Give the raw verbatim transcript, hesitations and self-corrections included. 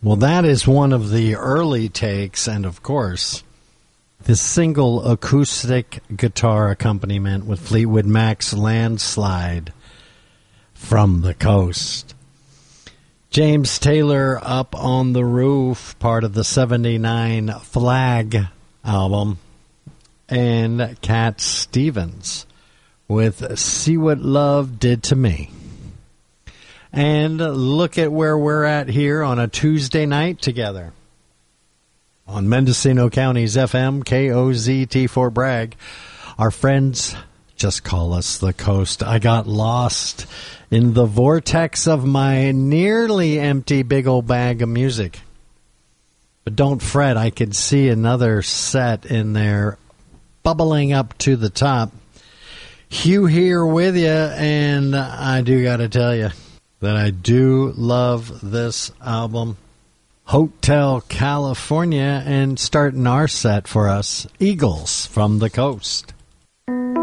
Well, that is one of the early takes, and of course, the single acoustic guitar accompaniment with Fleetwood Mac's Landslide from the Coast. James Taylor, Up on the Roof, part of the seventy-nine Flag album, and Cat Stevens with See What Love Did to Me. And look at where we're at here on a Tuesday night together. On Mendocino County's F M, K O Z T Fort Bragg. Our friends just call us the Coast. I got lost in the vortex of my nearly empty big old bag of music. But don't fret, I could see another set in there bubbling up to the top. Hugh here with you, and I do got to tell you that I do love this album. Hotel California, and starting our set for us, Eagles from the Coast.